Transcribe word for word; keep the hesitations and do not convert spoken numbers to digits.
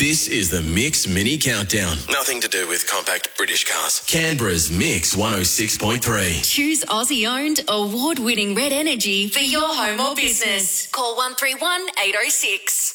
This is the Mix Mini Countdown. Nothing to do with compact British cars. Canberra's Mix one oh six point three. Choose Aussie-owned, award-winning Red Energy for your home or business. Call one three one, eight oh six.